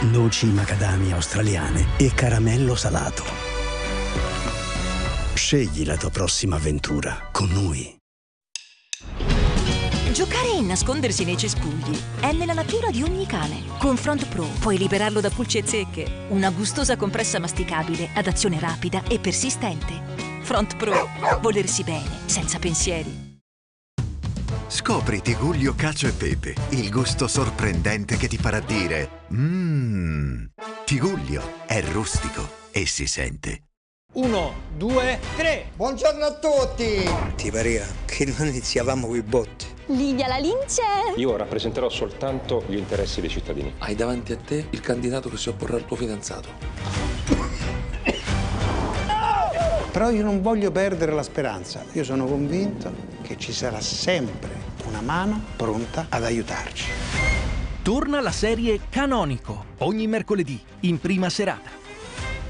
noci macadamia australiane e caramello salato. Scegli la tua prossima avventura con noi. Giocare e nascondersi nei cespugli è nella natura di ogni cane. Con Front Pro puoi liberarlo da pulci e zecche. Una gustosa compressa masticabile ad azione rapida e persistente. Front Pro. Volersi bene, senza pensieri. Scopri Tigullio Cacio e Pepe, il gusto sorprendente che ti farà dire mmm. Tigullio è rustico e si sente. 1, 2, 3. Buongiorno a tutti! Ti pareva che non iniziavamo coi botti? Livia la lince! Io rappresenterò soltanto gli interessi dei cittadini. Hai davanti a te il candidato che si opporrà al tuo fidanzato. Però io non voglio perdere la speranza. Io sono convinto che ci sarà sempre una mano pronta ad aiutarci. Torna la serie Canonico, ogni mercoledì, in prima serata.